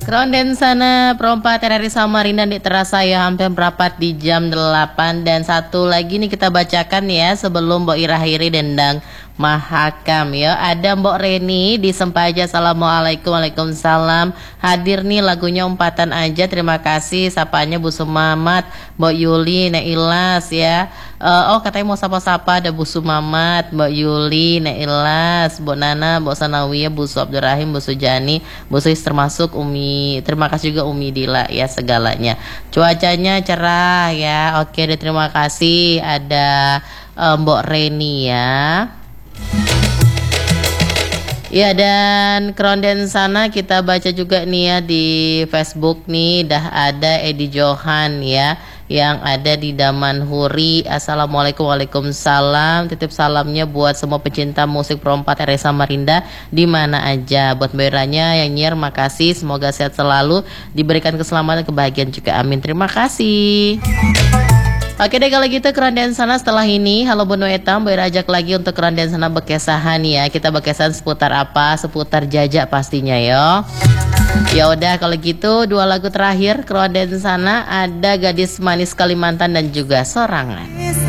Kronden sana perompat RRI Samarinda di terasa ya hampir merapat di jam 8. Dan satu lagi nih kita bacakan ya sebelum Mbok Irahiri dendang Mahakam ya. Ada Mbok Reni di Sempaja. Assalamualaikum. Waalaikumsalam. Hadir nih lagunya umpatan aja. Terima kasih. Sapanya Bu Sumamat, Mbok Yuli, Nek Ilas ya. Oh katanya mau sapa-sapa. Ada Bu Sumamat, Mbok Yuli, Nek Ilas, Mbok Nana, Mbok Sanawiyah, Bu Su Abdurrahim, Bu Sujani, Bu Suis termasuk Umi. Terima kasih juga Umi Dila ya segalanya. Cuacanya cerah ya. Oke deh terima kasih. Ada Mbok Reni ya. Ya dan kronden sana kita baca juga nih ya di Facebook nih dah ada Edi Johan ya yang ada di Damanhuri. Assalamualaikum. Waalaikumsalam. Titip salamnya buat semua pecinta musik perompat RRI Samarinda di mana aja. Buat mbak yang nyiar makasih. Semoga sehat selalu, diberikan keselamatan kebahagiaan juga. Amin. Terima kasih. Oke deh kalau gitu kerandian sana setelah ini halo Bono Etam ajak lagi untuk kerandian sana bekesahan ya. Kita bekesahan seputar apa? Seputar jajak pastinya yo. Ya udah kalau gitu dua lagu terakhir kerandian sana ada Gadis Manis Kalimantan dan juga Sorangan.